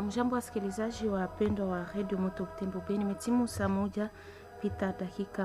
Mjambo wasikilizaji wapendwa wa Radio Moto Butembo Beni, metimu saa moja pita dakika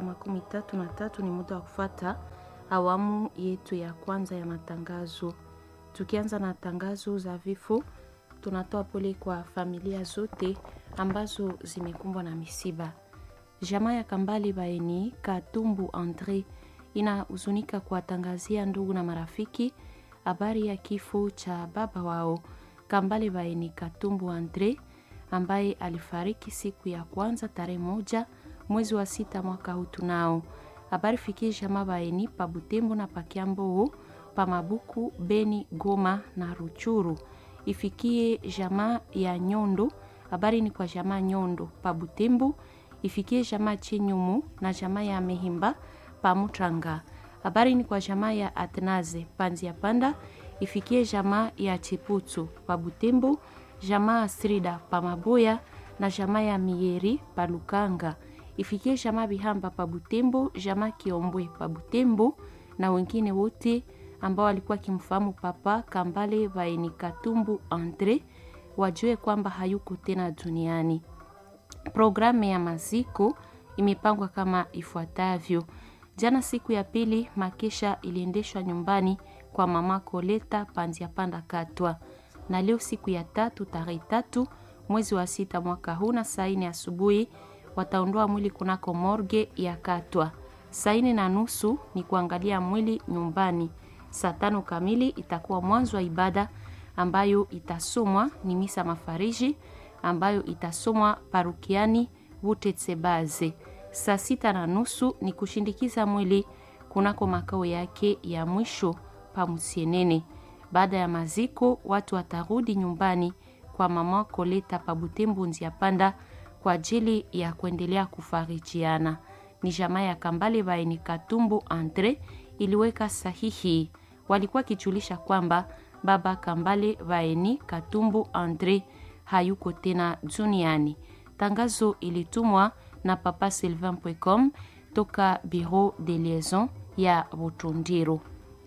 33 ni muda wa kufuata awamu yetu ya kwanza ya matangazo. Tukianza na tangazo za vifo, tunatoa pole kwa familia zote ambazo zimekumbwa na misiba. Jamaa ya Kambale Baeni Katumbu Andre inahuzunika kuwatangazia ndugu na marafiki habari ya kifo cha baba wao Kambale Baeni Katumbu Andre ambaye alifariki siku ya kwanza tarehe 1 mwezi wa 6 mwaka huu. Tunao habari fikie jamaa Baeni pa Butembo na pa Kiambo, pa Mabuku, Beni, Goma na Ruchuru. Ifikie jamaa ya Nyondo, habari ni kwa jamaa Nyondo pa Butembo. Ifikie jamaa Chinyumu na jamaa ya Mehimba pa Mutranga. Habari ni kwa jamaa ya Atnaze Panzi ya Panda. Ifikie jamaa ya Chiputu pa Butembo, jamaa Asrida pa Maboya na jamaa ya Mieri pa Lukanga. Ifikie jamaa Bihamba pa Butembo, jamaa Kiombwe pa Butembo na wengine wote ambao walikuwa kimfahamu papa Kambale Baeni Katumbu Andre wajue kwamba hayuko tena duniani. Programu ya maziko imepangwa kama ifuatavyo. Jana siku ya pili makesha iliendeshwa nyumbani kwa mama Koleta Panzi ya Panda Katwa. Na leo siku ya tatu tarehe 3 mwezi wa 6 mwaka huu na saa 4 asubuhi wataondoa mwili kunako morgue ya Katwa. Saa 4:30 ni kuangalia mwili nyumbani. Saa 5 kamili itakuwa mwanzo wa ibada ambayo itasomwa ni misa mafariji ambayo itasomwa parukiani Butetsebaze. Saa 6:30 ni kushindikiza mwili kunako makao yake ya mwisho pa Musienene. Baada ya maziko watu watarudi nyumbani kwa mama Koleta pa Butembo Nzia Panda kwa ajili ya kuendelea kufarijiana. Ni jamaa ya Kambale Baeni Katumbu Andre iliweka sahihi. Walikuwa kijulisha kwamba baba Kambale Baeni Katumbu Andre hayuko tena duniani. Tangazo ilitumwa na papa Sylvain.com toka Bureau de Liaison ya Butundiro.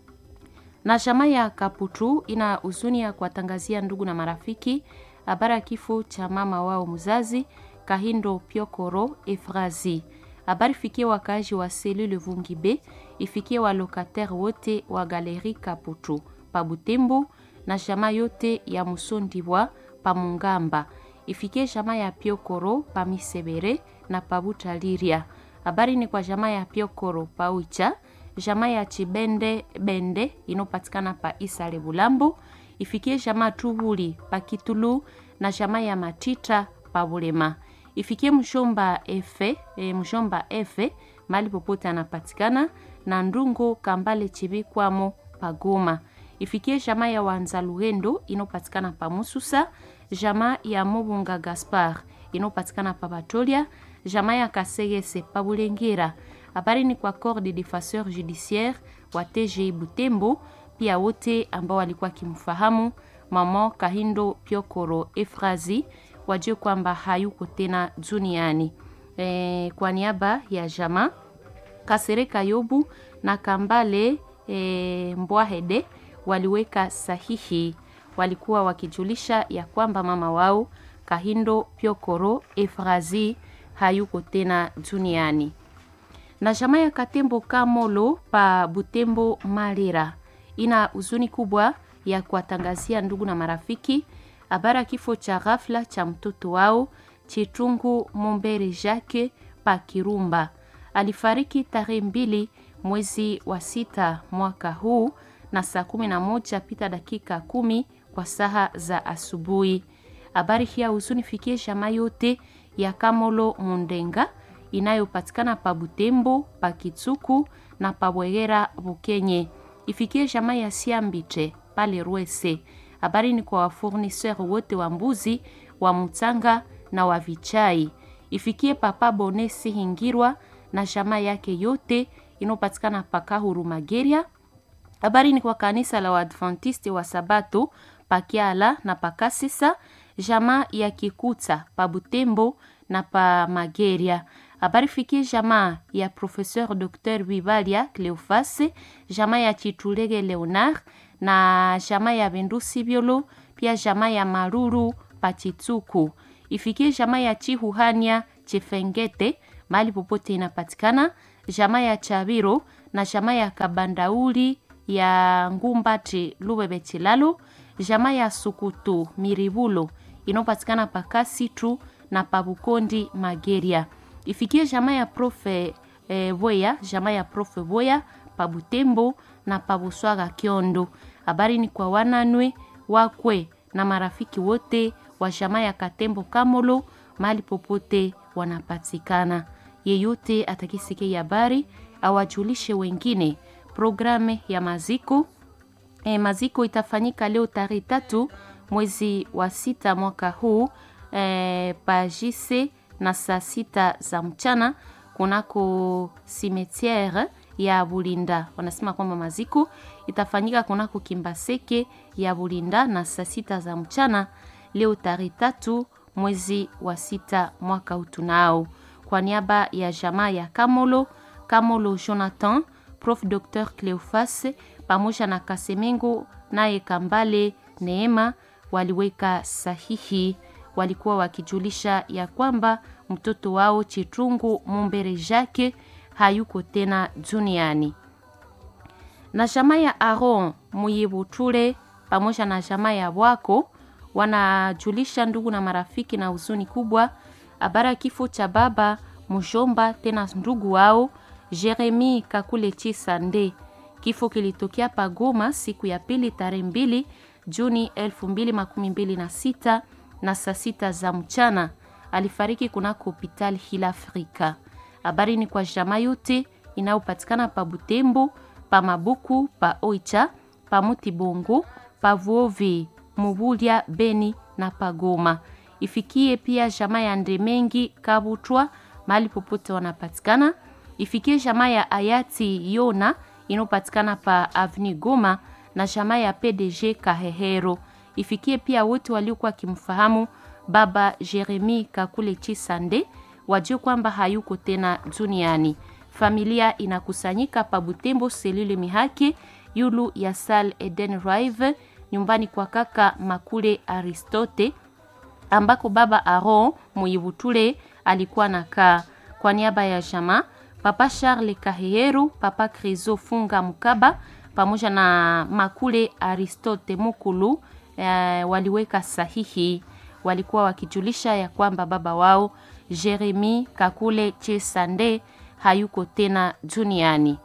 Na jamaa ya Kaputu ina huzuni ya kuwatangazia ndugu na marafiki habari ya kifo cha mama wao mzazi Kahindo Piokoro Efrazi. Habari fikie wakazi wa Selule Vungibe, ifikie wa locataire wote wa Galerie Kaputu pa Butembo na jamaa yote ya Musondibwa pa Mungamba. Ifikie jamaa ya Piokoro pa Misebere na pa Butaliria. Habari ni kwa jamaa ya Piokoro pa Ucha, jamaa ya Chibende Bende inopatikana pa Isale Bulambo. Ifikie jamaa Tubuli pa Kitulu na jamaa ya Matita pa Bulema. Ifikie mshomba Efe mali popote anapatikana na Ndungo Kambale Chibikwamo pa Goma. Ifikie jamaa ya Wanzaluhendo inopatikana pa Mususa, jamaa ya Mobunga Gaspar inopatikana pa Batolia, jamaa ya Kasegese pa Bulengera. Habari ni kwa corps de défenseur judiciaire wa TGI Butembo, pia wote ambao walikuwa kimfahamu mama Kahindo Piokoro Efrazi wajue kwamba hayuko tena duniani. Kwa niaba ya jamaa Kasereka Yobu na Kambale Mbwahede waliweka sahihi. Walikuwa wakijulisha ya kwamba mama wao Kahindo Piokoro Efrazi hayuko tena duniani. Na jamaa ya Katembo Kamolo pa Butembo Malira ina huzuni kubwa ya kuwatangazia ndugu na marafiki habari kifo cha ghafla cha mtoto wao Chitungu Mombere Jacques pa Kirumba. Alifariki tarehe 2 mwezi wa 6 mwaka huu na saa 11 pita dakika 10 kwa saa za asubuhi. Habari hii huzuni fikie jamaa yote ya Kamolo Mundenga inayopatikana pa Butembo, pa Kitsuku na pa Bwegera Bukenye. Ifikie jamaa ya Siambiche pale Ruese. Habari ni kwa fournisseur wote wa mbuzi, wa mutanga na wa vichai. Ifikie papa Bonesi Hingirwa na jamaa yake yote inopatikana pa Kahuru Mageria. Habari ni kwa kanisa la Waadventiste wa Sabato pa Kiala na pa Kasisa, jamaa ya Kikuta pa Butembo na pa Mageria. Habari fikie jamaa ya Professeur Dr. Bibalia Cleofase, jamaa ya Chitulege Leonard na jamaa ya Bendusi Biolo, pia jamaa ya Maruru Pachitsuku. Ifikie jamaa ya Chihuhania Chefengete mahali popote inapatikana, jamaa ya Chabiro na jamaa ya Kabandauli ya Ngumbati Lubebe Chilalo, jamaa ya Sukutu Miribulo inopatikana Pakasitu na Pabukondi Mageria. Ifikie jamaa ya Profe Boya Pabutembo na Pabuswaga Kiondo. Habari ni kwa wananwe wakwe na marafiki wote wa jamaa ya Katembo Kamolo mahali popote wanapatikana. Yeyote atakisikia habari awajulishe wengine. Programe ya maziko maziko itafanyika leo tarehe 3 mwezi wa 6 mwaka huu pajise na saa 6 za mchana kunako cimetière ya Bulinda. Wanasema kwamba maziko itafanyika kunako Kimbaseke ya Bulinda na saa 6 za mchana leo tarehe 3 mwezi wa 6 mwaka utunao. Kwa niaba ya jamaa ya Kamolo Jonathan, Prof Dr Cleofas pamoja na Kasemengo naye Kambale Neema waliweka sahihi. Walikuwa wakijulisha ya kwamba mtoto wao Chitrungu Mumbere Jacques hayuko tena duniani. Na jamaa ya Aron Muyibuture pamoja na jamaa ya Bwako wanajulisha ndugu na marafiki na huzuni kubwa habari kifo cha baba mjomba tena ndugu wao Jeremy Kakule Chisande. Kifo kilitokea Pagoma siku ya pili tarehe 2 Juni 2026 na saa 6 za mchana. Alifariki kunako hospitali Hila Afrika. Habari ni kwa jamaa yote inayopatikana pa Butembo, pa Mabuku, pa Oicha, pa Mutibongo, pa Vuovi, Mubulia, Beni na Pagoma. Ifikie pia jamaa ya Ndemengi Kabutwa mahali popote wanapatikana. Ifikie jamaa ya Ayati Yona inopatikana pa Avenue Goma na jamaa ya PDG Kahehero. Ifikie pia wote waliokuwa kimfahamu baba Jeremy Kakule Chisande wajue kwamba hayuko tena duniani. Familia inakusanyika pa Butembo selule Mihake yulu ya Sal Eden Rive nyumbani kwa kaka Makule Aristote ambako baba Aron Muyibutule alikuwa nakaa. Kwa niaba ya jamaa Papa Charles Kahehero, Papa Krizo Funga Mukaba pamoja na Makule Aristote Mukulu waliweka sahihi. Walikuwa wakijulisha ya kwamba baba wao Jeremy Kakule Chisande hayuko tena duniani.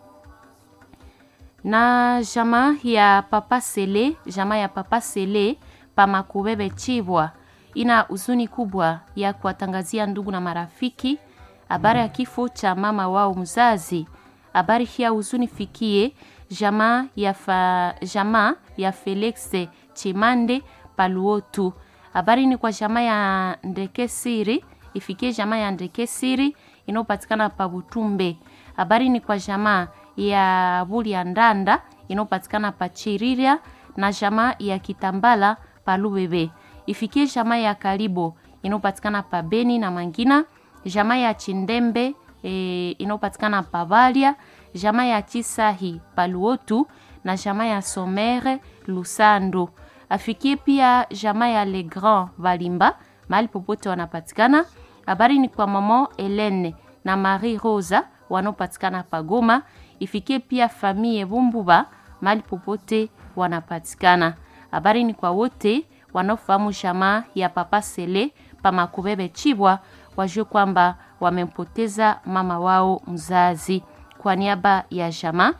Na jamaa ya Papa Sele pa Makubebe Chibwa ina huzuni kubwa ya kuwatangazia ndugu na marafiki habari ya kifo cha mama wao mzazi. Habari hii huzuni fikie jamaa ya Felix Chimande Paluotu. Habari ni kwa jamaa ya Ndekesiri, ifikie jamaa ya Ndekesiri inopatikana pa Butumbe. Habari ni kwa jamaa ya Bulia Ndanda inopatikana pa Chiriria na jamaa ya Kitambala pa Lubebe. Ifikie jamaa ya Karibo inopatikana pa Beni na Mangina, jamaa ya Chindembe inopatikana pa Valia, jamaa ya Chisahi pa Luotu na jamaa ya Somere Lusando. Afikie pia jamaa ya Le Grand Valimba mahali popote wanapatikana. Habari ni kwa mama Helene na Marie Rosa wanopatikana pa Goma. Ifikie pia famille Bumbuba mahali popote wanapatikana. Habari ni kwa wote wanofahamu jamaa ya Papa Sele pa Makubebe Chibwa wajue kwamba wamempoteza mama wao mzazi. Kwa niaba ya jamaa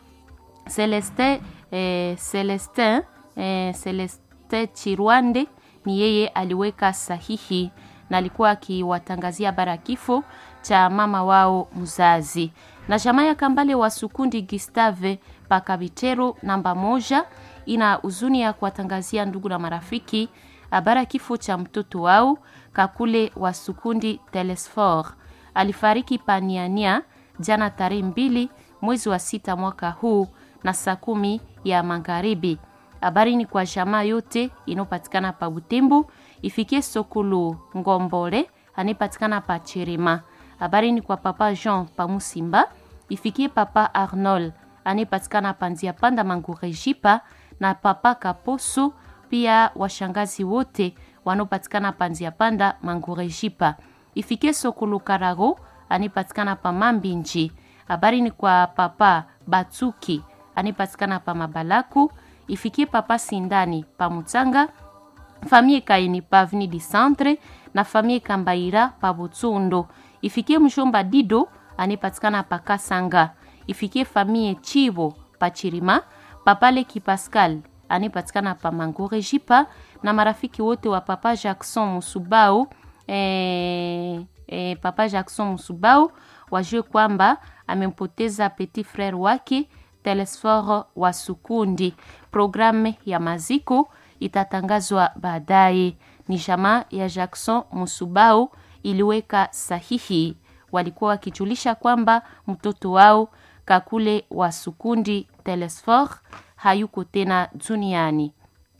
Celestin Chirwande ni yeye aliweka sahihi na alikuwa akiwatangazia bara kifo cha mama wao mzazi. Na jamaa ya Kambale wa Sukundi Gustave Pakabitero namba 1 ina huzuni ya kuwatangazia ndugu na marafiki habari kifo cha mtoto wao Kakule wa Sukundi Telesfor. Alifariki Paniania jana tarehe 2 mwezi wa 6 mwaka huu na saa 10 ya magharibi. Habari ni kwa jamaa yote inopatikana pa Butembo, ifikie Sokulu Ngombole anipatikana pa Chirima. Habari ni kwa Papa Jean pa Musimba, ifikie Papa Arnold anipatikana pa Nzia Panda Mangurejipa na Papa Kaposo, pia washangazi wote wanopatikana panzia panda Mangurejipa. Ifikie Sokolo Karago anipatikana pa Mambinji. Habari ni kwa papa Batsuki anipatikana pa Mabalaku. Ifikie papa Sindani pa Mutanga. Famille Kaini pa Avenue du Centre na famille Kambaira pa Butsundo. Ifikie mjomba Dido anipatikana pa Kasanga. Ifikie famille Chivo pa Chirima. Papa Leki Pascal anipatikana pa Mangurejipa na marafiki wote wa papa Jackson Musubao papa Jackson Musubao wajue kwamba amempoteza petit frère wake Telesforo wa Sukundi. Programu ya maziko itatangazwa baadaye. Ni jamaa ya Jackson Musubao iliweka sahihi. Walikuwa wakijulisha kwamba mtoto wao Kakule wa Sukundi Telesfor hayuko tena duniani.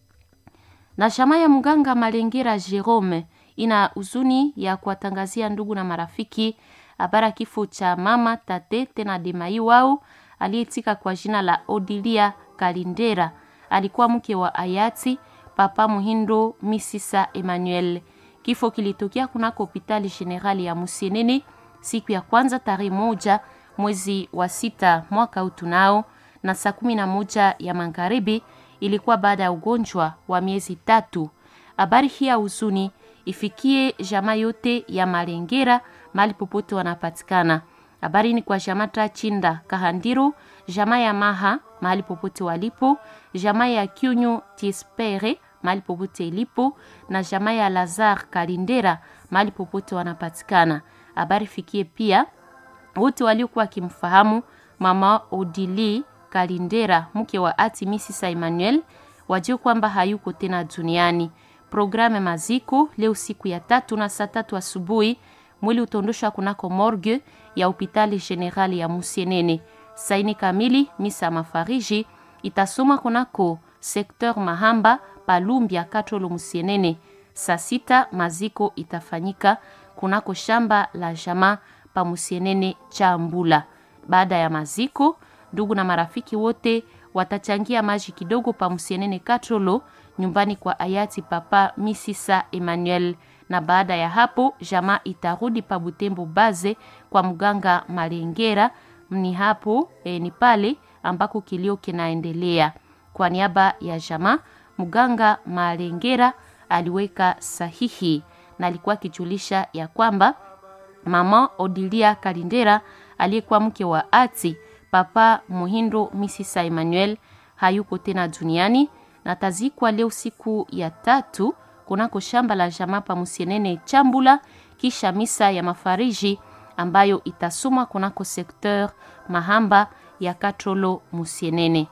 Na jamaa ya mganga Malengera Jerome ina uzuni ya kuwatangazia ndugu na marafiki habara kifo cha mama tate tena demai wao aliyetika kwa jina la Odilia Kalindera. Alikuwa mke wa hayati Papa Muhindo Misisa Emmanuel. Kifo kilitokea kunako hospitali generali ya Musienene siku ya kwanza tarehe 1 mwezi wa 6 mwaka utunao na saa 11 ya magharibi. Ilikuwa baada ya ugonjwa wa miezi 3. Habari hii ya huzuni ifikie jamaa yote ya Malengera mali popote wanapatikana. Habari ni kwa jamaa Trachinda Kahandiro, jamaa ya Maha mali popote walipo, jamaa ya Kyunyu Tispere mali popote ilipo na jamaa ya Lazar Kalindera mali popote wanapatikana. Habari fikie pia wote waliokuwa kimfahamu mama Odili Kalindera mke wa ati Misisa Emmanuel wajue kwamba hayuko tena duniani. Programu maziko leo siku ya 3 na saa 3 asubuhi. Mwili utondoshwa kunako morgue ya hospitali generali ya Musienene. Saini kamili misa mafariji itasoma kunako sekteur Mahamba Palumbia Katolo Musienene. Saa 6 maziko itafanyika kunako shamba la jamaa pa Musienene Chambula. Baada ya maziko, ndugu na marafiki wote watachangia maji kidogo pa Musienene Katolo nyumbani kwa hayati Papa Misisa Emmanuel. Na baada ya hapo jamaa itarudi pa Butembo Baze kwa mganga Malengera. Ni hapo ni pale ambako kilio kinaendelea. Kwa niaba ya jamaa mganga Malengera aliweka sahihi na alikuwa kijulisha ya kwamba mama Odilia Kalindera aliyekuwa mke wa ati Papa Muhindo Misisa Emmanuel hayuko tena duniani na tazikwa leo siku ya 3 kunako shamba la jamaa pa Musienene Chambula kisha misa ya mafariji ambayo itasomwa kunako sekteur Mahamba ya Katolo Musienene.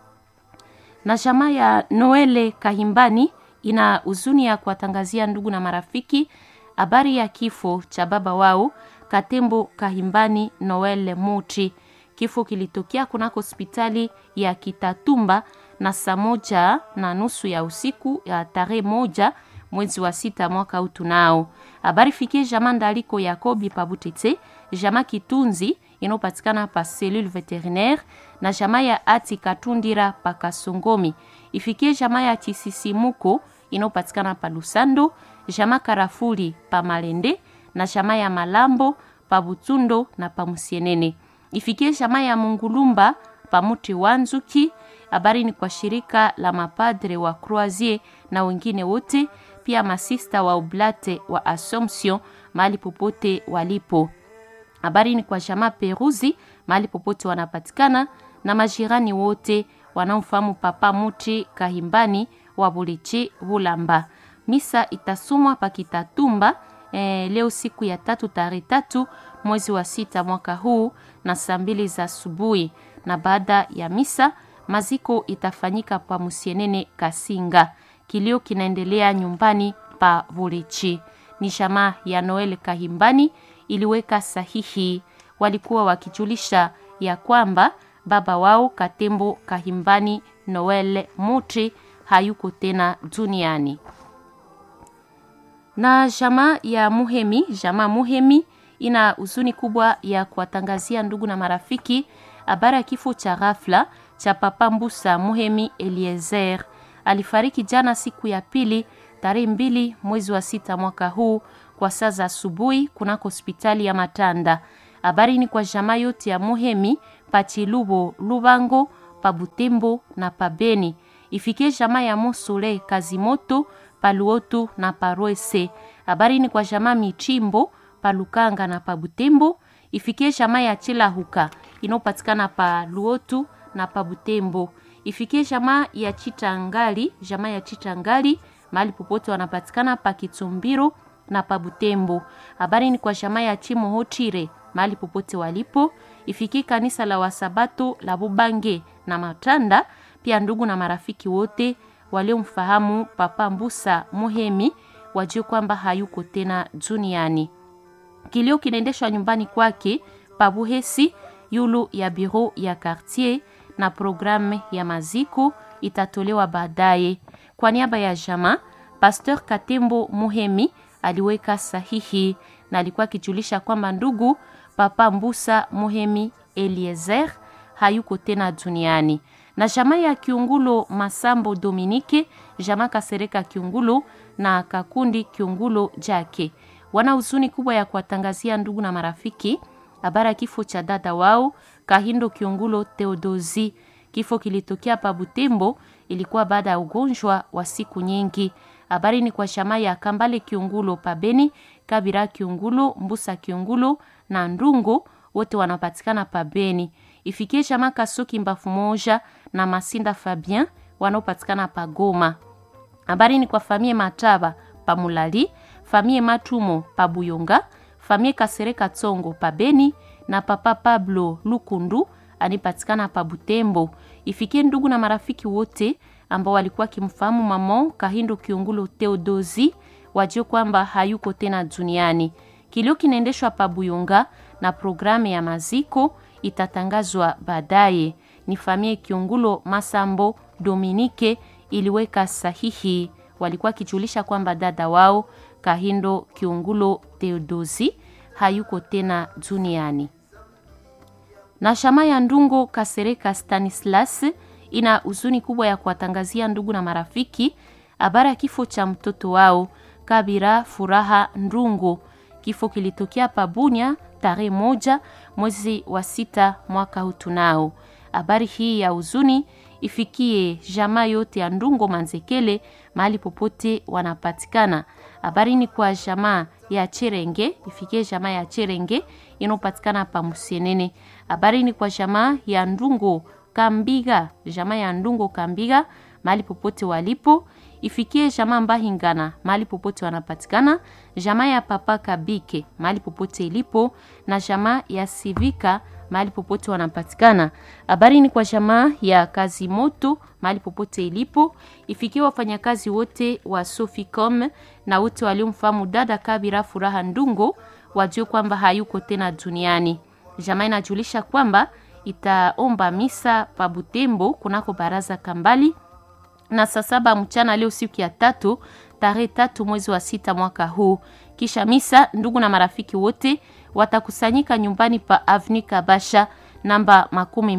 Na jamaa ya Noele Kahimbani ina huzuni ya kuwatangazia ndugu na marafiki habari ya kifo cha baba wao Katembo Kahimbani Noele Muti. Kifo kilitokea kunako hospitali ya Kitatumba na saa 1:30 ya usiku ya tarehe 1 mwezi wa 6 mwaka utunao. Habari fikie jamaa Ndaliko Yakobi Pabutete, jamaa Kitunzi inopatikana pa cellule vétérinaire na jamaa ya Ati Katundira pa Kasongomi. Ifikie jamaa ya Chisisimuko inopatikana pa Lusando, jamaa Karafuli pa Malende na jamaa ya Malambo pa Butundo na pa Musienene. Ifikie jamaa ya Mungulumba pa Muti Wanzuki. Habari ni kwa shirika la mapadre wa Croisier na wengine wote, pia masista wa Oblate wa Assumption mahali popote walipo. Habari ni kwa jamaa Peruzi mahali popote wanapatikana na majirani wote wanaofahamu Papa Muti Kahimbani wa Bulichi Bulamba. Misa itasomwa pa Kitatumba leo siku ya 3 tarehe 3 mwezi wa 6 mwaka huu na saa 2 za asubuhi. Na baada ya misa maziko itafanyika pa Musienene Kasinga. Kilio kinaendelea nyumbani pa Bulichi. Ni jamaa ya Noel Kahimbani iliweka sahihi. Walikuwa wakijulisha ya kwamba baba wao Katembo Kahimbani Noel Muti hayuko tena duniani. Na jamaa ya Muhemi ina huzuni kubwa ya kuwatangazia ndugu na marafiki habari ya kifo cha ghafla cha Papa Mbusa Muhemi Eliezer. Alifariki jana siku ya pili tarehe 2 mwezi wa 6 mwaka huu kwa saa za asubuhi kunako hospitali ya Matanda. Habari ni kwa jamaa yote ya Muhemi, Pachilubo, Lubango, Pabutembo na Pabeni. Ifikie jamaa ya Mosole, Kazimoto, Paluotu na Paroese. Habari ni kwa jamaa Michimbo, Palukanga na Pabutembo. Ifikie jamaa ya Chilahuka inopatikana pa Luotu na Pabutembo. Ifikie jamaa ya Chitangali, mahali popote wanapatikana pa Kitumbiro na Pabutembo. Habari ni kwa jamaa ya Chimohochire, mahali popote walipo. Ifikie kanisa la Wasabato la Bubange na Matanda, pia ndugu na marafiki wote waliomfahamu Papa Mbusa Muhemi wajue kwamba hayuko tena duniani. Kilio kinaendeshwa nyumbani kwake Pabuhesi yulu ya bureau ya quartier, na programu ya maziko itatolewa baadaye. Kwa niaba ya jamaa, Pasteur Katembo Muhemi aliweka sahihi na alikuwa akijulisha kwamba ndugu Papa Mbusa Muhemi Eliezer hayuko tena duniani. Na jamaa ya Kiungulo Masambo Dominique, jamaa Kasereka Kiungulo na Kakundi Kiungulo Jake wana huzuni kubwa ya kuwatangazia ndugu na marafiki habari kifo cha dada wao Kahindo Kiungulo Theodosi. Kifo kilitokea pa Butembo, ilikuwa baada ya ugonjwa wa siku nyingi. Habari ni kwa jamaa ya Kambale Kiungulo Pabeni, Kabira Kiungulo, Mbusa Kiungulo na Ndungo, wote wanapatikana Pabeni. Ifikie jamaa Kasoki Mbafu Moja na Masinda Fabien wanaopatikana pa Goma. Habari ni kwa famie Mataba pa Mulali, famie Matumo pa Buyonga, famie Kasereka Tsongo pa Beni na Papa Pablo Lukundu anipatikana pa Butembo. Ifikie ndugu na marafiki wote ambao walikuwa kimfahamu mama Kahindo Kiungulo Theodosi wajue kwamba hayuko tena duniani. Kilio kinaendeshwa pa Buyonga na programu ya maziko itatangazwa baadaye. Ni famie Kiungulo Masambo Dominique iliweka sahihi, walikuwa kijulisha kwamba dada wao Kahindo Kiungulo Theodosi hayuko tena duniani. Na shama ya Ndungo Kasereka Stanislas ina huzuni kubwa ya kuwatangazia ndugu na marafiki habari ya kifo cha mtoto wao Kabira Furaha Ndungo. Kifo kilitokea Pabunya tarehe 1 mwezi wa 6 mwaka huu tunao. Habari hii ya huzuni ifikie jamaa yote ya Ndungo Manzekele mahali popote wanapatikana. Habari ni kwa jamaa ya Cherenge, ifikie jamaa ya Cherenge inopatikana pa Musienene. Habari ni kwa jamaa ya Ndungo Kambiga, jamaa ya Ndungo Kambiga mahali popote walipo. Ifikie jamaa Mbahingana mahali popote wanapatikana, jamaa ya Papa Kabike mahali popote ilipo, na jamaa ya Sivika mahali popote wanapatikana. Habari ni kwa jamaa ya Kazimoto mahali popote ilipo. Ifikie wafanyakazi wote wa Soficom na wote waliomfahamu dada Kabira Furaha Ndungo wajue kwamba hayuko tena duniani. Jamaa inajulisha kwamba itaomba misa pa Butembo kunako baraza Kambali na saa 7 mchana leo siku ya 3 tarehe 3 mwezi wa 6 mwaka huu. Kisha misa ndugu na marafiki wote watakusanyika nyumbani pa Avenue Kabasha namba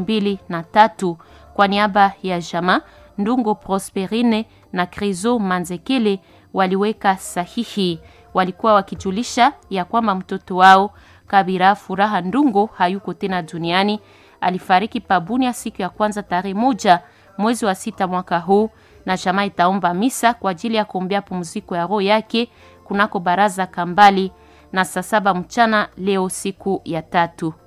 23. Kwa niaba ya jamaa Ndungo Prosperine na Krizo Manzekele waliweka sahihi, walikuwa wakijulisha ya kwamba mtoto wao Kabira Furaha Ndungo hayuko tena duniani. Alifariki Pabunia siku ya kwanza tarehe 1 mwezi wa 6 mwaka huu, na jamaa itaomba misa kwa ajili ya kuombea pumziko ya roho yake kunako baraza Kambali na saa 7 mchana leo siku ya 3.